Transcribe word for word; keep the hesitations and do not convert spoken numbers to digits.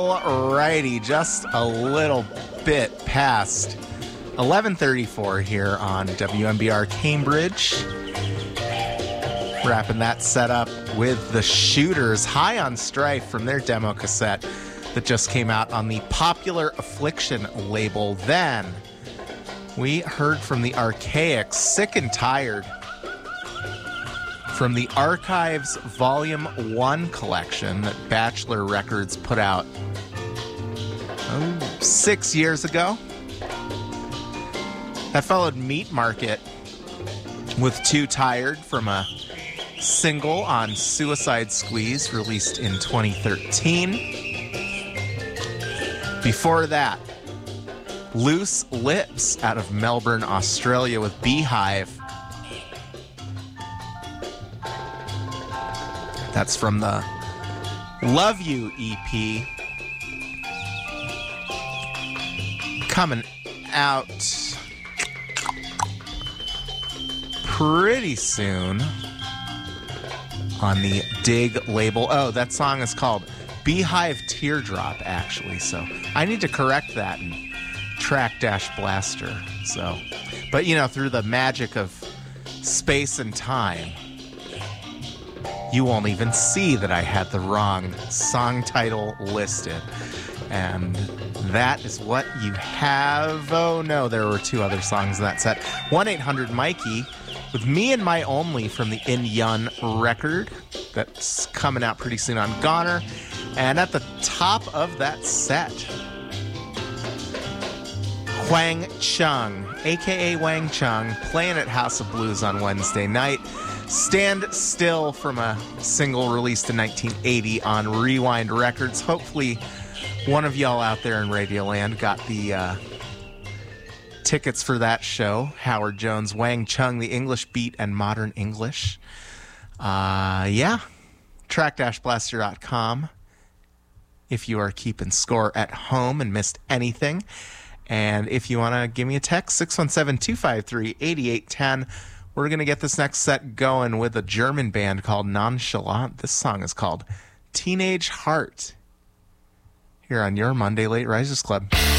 Alrighty, just a little bit past eleven thirty-four here on W M B R Cambridge. Wrapping that set up with the Shooters, High on Strife, from their demo cassette that just came out on the Popular Affliction label. Then we heard from the Archaics, Sick and Tired, from the Archives Volume one collection that Bachelor Records put out oh, six years ago. That followed Meat Market with Too Tired from a single on Suicide Squeeze released in twenty thirteen. Before that, Loose Lips out of Melbourne, Australia with Beehive. That's from the Love You E P. Coming out pretty soon on the Dig label. Oh, that song is called Beehive Teardrop, actually. So I need to correct that in Track Dash Blaster. So, but you know, through the magic of space and time, you won't even see that I had the wrong song title listed. And that is what you have. Oh no, there were two other songs in that set. one eight hundred Mikey with Me and My Only from the In Yun record. That's coming out pretty soon on Goner. And at the top of that set, Wang Chung, a k a. Wang Chung, playing at House of Blues on Wednesday night. Stand Still from a single released in nineteen eighty on Rewind Records. Hopefully one of y'all out there in Radioland got the uh, tickets for that show. Howard Jones, Wang Chung, the English Beat and Modern English. Uh, yeah, track dash blaster dot com if you are keeping score at home and missed anything. And if you want to give me a text, six one seven, two five three, eight eight one zero. We're going to get this next set going with a German band called Nonchalant. This song is called Teenage Heart. Here on your Monday Late Risers Club.